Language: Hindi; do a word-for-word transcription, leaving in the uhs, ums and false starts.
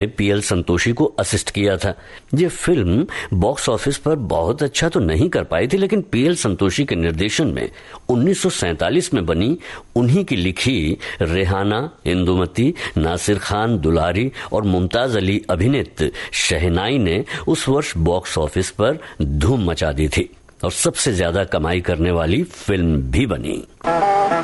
पीएल संतोषी को असिस्ट किया था। ये फिल्म बॉक्स ऑफिस पर बहुत अच्छा तो नहीं कर पाई थी, लेकिन पीएल संतोषी के निर्देशन में उन्नीस सौ सैंतालीस में बनी उन्हीं की लिखी रेहाना, इंदुमती, नासिर खान दुलारी और मुमताज अली अभिनीत शहनाई ने उस वर्ष बॉक्स ऑफिस पर धूम मचा दी थी और सबसे ज्यादा कमाई करने वाली फिल्म भी बनी।